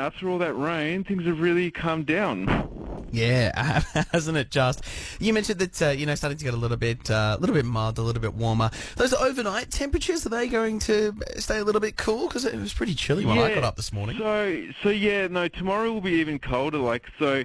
after all that rain, things have really calmed down. Yeah, hasn't it just? You mentioned that, starting to get a little bit mild, a little bit warmer. Those overnight temperatures, are they going to stay a little bit cool? Because it was pretty chilly when I got up this morning. Tomorrow will be even colder.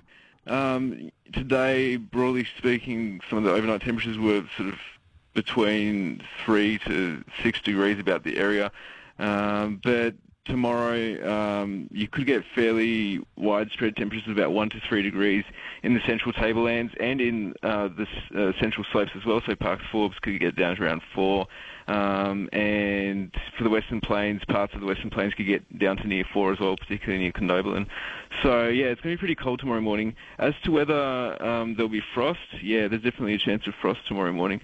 Today, broadly speaking, some of the overnight temperatures were sort of between 3 to 6 degrees about the area. But tomorrow, you could get fairly widespread temperatures of about 1 to 3 degrees in the central tablelands and in the central slopes as well. So Parkes Forbes could get down to around 4. And for the Western Plains, parts of the Western Plains could get down to near 4 as well, particularly near Condobolin. So, yeah, it's going to be pretty cold tomorrow morning. As to whether there'll be frost, yeah, there's definitely a chance of frost tomorrow morning.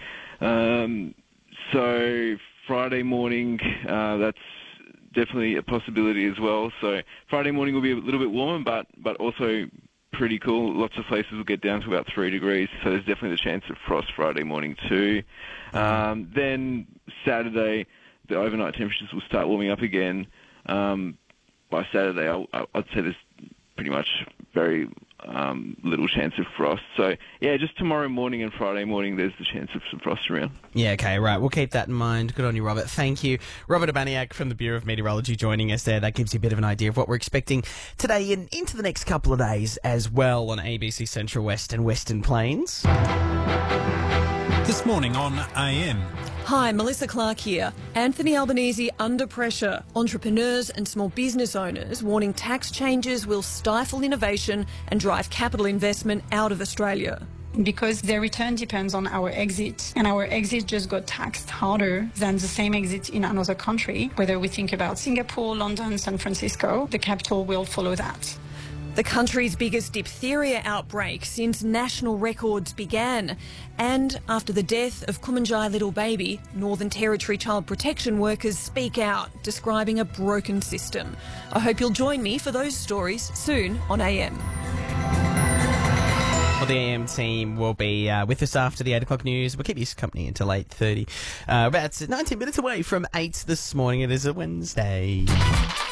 So Friday morning, that's definitely a possibility as well. So Friday morning will be a little bit warmer, but also pretty cool. Lots of places will get down to about 3 degrees, so there's definitely the chance of frost Friday morning too. Then Saturday, the overnight temperatures will start warming up again. By Saturday, I'd say there's pretty much very little chance of frost. So, yeah, just tomorrow morning and Friday morning, there's the chance of some frost around. Yeah, okay, right. We'll keep that in mind. Good on you, Robert. Thank you. Robert Urbaniak from the Bureau of Meteorology joining us there. That gives you a bit of an idea of what we're expecting today and into the next couple of days as well on ABC Central West and Western Plains. This morning on AM. Hi, Melissa Clark here. Anthony Albanese under pressure. Entrepreneurs and small business owners warning tax changes will stifle innovation and drive capital investment out of Australia. Because their return depends on our exit, and our exit just got taxed harder than the same exit in another country. Whether we think about Singapore, London, San Francisco, the capital will follow that. The country's biggest diphtheria outbreak since national records began. And after the death of Kumanjai little baby, Northern Territory child protection workers speak out, describing a broken system. I hope you'll join me for those stories soon on AM. Well, the AM team will be with us after the 8 o'clock news. We'll keep you company until 8:30. About 19 minutes away from 8 this morning. It is a Wednesday.